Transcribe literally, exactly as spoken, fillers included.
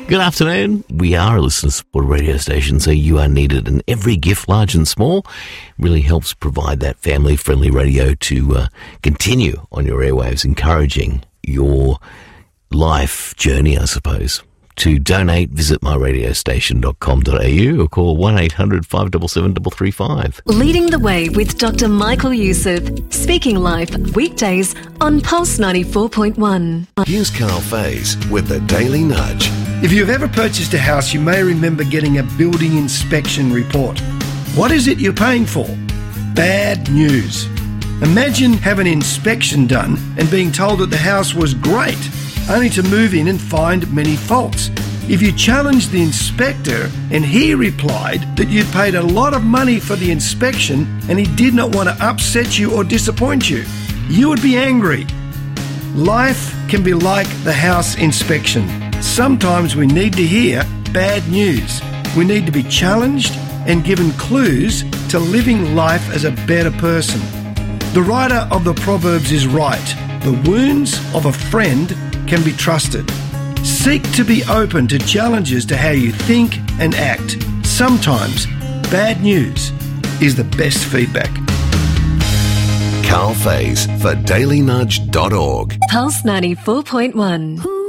Good afternoon. We are a listener support radio station, so you are needed, and every gift, large and small, really helps provide that family-friendly radio to uh, continue on your airwaves, encouraging your life journey, I suppose. To donate, visit my radio station dot com dot a u or call one eight hundred five seven seven three three five. Leading the Way with Doctor Michael Youssef, speaking live weekdays on Pulse ninety-four point one. Here's Carl Faze with the Daily Nudge. If you've ever purchased a house, you may remember getting a building inspection report. What is it you're paying for? Bad news. Imagine having an inspection done and being told that the house was great, only to move in and find many faults. If you challenged the inspector and he replied that you'd paid a lot of money for the inspection and he did not want to upset you or disappoint you, you would be angry. Life can be like the house inspection. Sometimes we need to hear bad news. We need to be challenged and given clues to living life as a better person. The writer of the Proverbs is right. The wounds of a friend can be trusted. Seek to be open to challenges to how you think and act. Sometimes bad news is the best feedback. Carl Faze for daily nudge dot org. Pulse ninety-four point one.